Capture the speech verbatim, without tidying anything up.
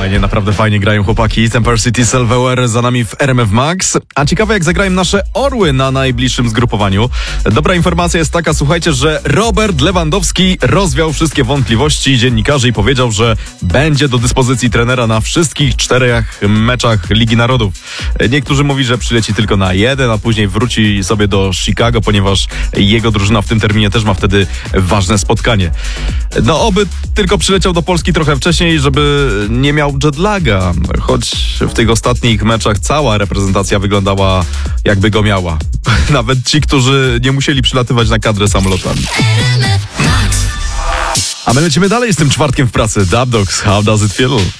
fajnie, naprawdę fajnie grają chłopaki. Temper City Silverware za nami w R M F Max. A ciekawe, jak zagrają nasze orły na najbliższym zgrupowaniu. Dobra informacja jest taka, słuchajcie, że Robert Lewandowski rozwiał wszystkie wątpliwości dziennikarzy i powiedział, że będzie do dyspozycji trenera na wszystkich czterech meczach Ligi Narodów. Niektórzy mówi, że przyleci tylko na jeden, a później wróci sobie do Chicago, ponieważ jego drużyna w tym terminie też ma wtedy ważne spotkanie. No oby tylko przyleciał do Polski trochę wcześniej, żeby nie miał jetlaga, choć w tych ostatnich meczach cała reprezentacja wyglądała jakby go miała. Nawet ci, którzy nie musieli przylatywać na kadrę samolotami. A my lecimy dalej z tym czwartkiem w pracy. Dub Dogs, How Does It Feel?